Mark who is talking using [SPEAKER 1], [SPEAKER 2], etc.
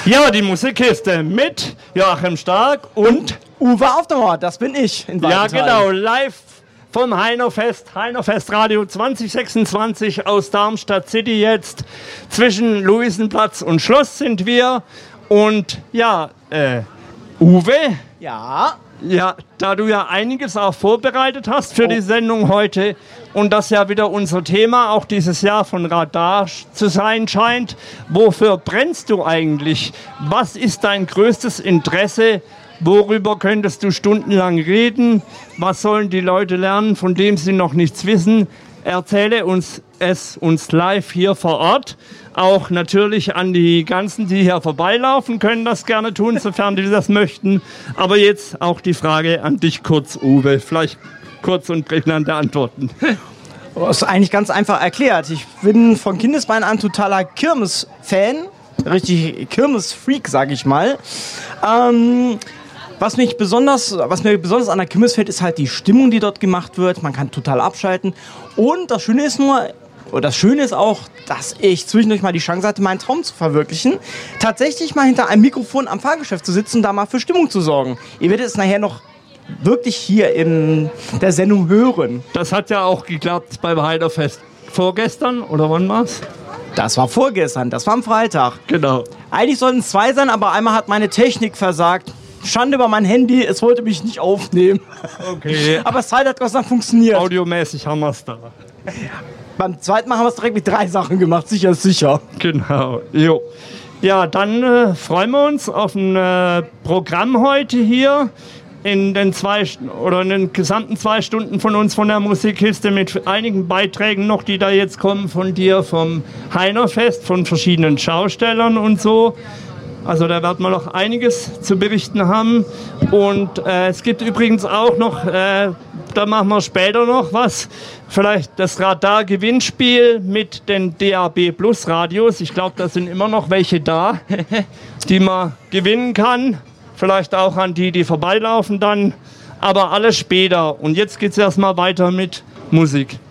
[SPEAKER 1] Ja, die Musikkiste mit Joachim Stark und
[SPEAKER 2] Uwe Aufdermatt, das bin ich.
[SPEAKER 1] Ja, genau, live vom Heinerfest Radio 2026 aus Darmstadt City jetzt. Zwischen Luisenplatz und Schloss sind wir. Und ja, Uwe? Ja, da du ja einiges auch vorbereitet hast für die Sendung heute und das ja wieder unser Thema auch dieses Jahr von Radar zu sein scheint, wofür brennst du eigentlich? Was ist dein größtes Interesse? Worüber könntest du stundenlang reden? Was sollen die Leute lernen, von dem sie noch nichts wissen? Erzähle uns live hier vor Ort. Auch natürlich an die ganzen, die hier vorbeilaufen, können das gerne tun, sofern die das möchten. Aber jetzt auch die Frage an dich kurz, Uwe. Vielleicht kurz und prägnante Antworten.
[SPEAKER 2] Das ist eigentlich ganz einfach erklärt. Ich bin von Kindesbeinen an totaler Kirmes-Fan. Richtig Kirmes-Freak, sag ich mal. Was mir besonders an der Kirmes fällt, ist halt die Stimmung, die dort gemacht wird. Man kann total abschalten. Und das Schöne ist auch, dass ich zwischendurch mal die Chance hatte, meinen Traum zu verwirklichen. Tatsächlich mal hinter einem Mikrofon am Fahrgeschäft zu sitzen und da mal für Stimmung zu sorgen. Ihr werdet es nachher noch wirklich hier in der Sendung hören.
[SPEAKER 1] Das hat ja auch geklappt beim Heinerfest. Vorgestern oder wann war's?
[SPEAKER 2] Das war vorgestern, das war am Freitag.
[SPEAKER 1] Genau.
[SPEAKER 2] Eigentlich sollten es 2 sein, aber einmal hat meine Technik versagt. Schande über mein Handy, es wollte mich nicht aufnehmen.
[SPEAKER 1] Okay.
[SPEAKER 2] Aber es hat Gott sei Dank funktioniert.
[SPEAKER 1] Audiomäßig haben wir es da.
[SPEAKER 2] Beim zweiten Mal haben wir es direkt mit 3 Sachen gemacht, sicher ist sicher.
[SPEAKER 1] Genau, jo. Ja, dann freuen wir uns auf ein Programm heute hier in den gesamten 2 Stunden von uns von der Musikkiste mit einigen Beiträgen noch, die da jetzt kommen von dir vom Heinerfest, von verschiedenen Schaustellern und so. Also da werden wir noch einiges zu berichten haben. Und es gibt übrigens auch noch, da machen wir später noch was, vielleicht das Radar-Gewinnspiel mit den DAB Plus Radios. Ich glaube, da sind immer noch welche da, die man gewinnen kann. Vielleicht auch an die vorbeilaufen dann. Aber alles später. Und jetzt geht es erstmal weiter mit Musik.